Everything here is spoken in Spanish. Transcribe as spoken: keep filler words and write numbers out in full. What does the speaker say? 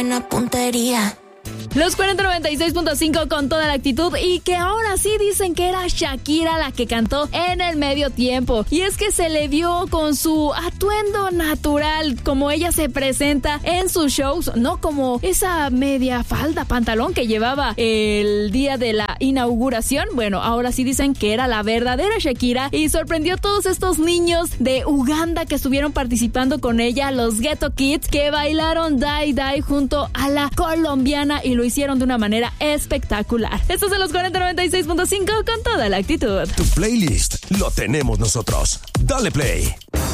buena puntería. Los cuarenta noventa y seis punto cinco con toda la actitud, y que ahora sí dicen que era Shakira la que cantó en el medio tiempo. Y es que se le vio con su atuendo natural, como ella se presenta en sus shows, no como esa media falda, pantalón que llevaba el día de la inauguración. Bueno, ahora sí dicen que era la verdadera Shakira y sorprendió a todos estos niños de Uganda que estuvieron participando con ella, los Ghetto Kids, que bailaron Die Die junto a la colombiana y lo hicieron de una manera espectacular. Estos son los cuarenta noventa y seis punto cinco con toda la actitud. Tu playlist lo tenemos nosotros. Dale play.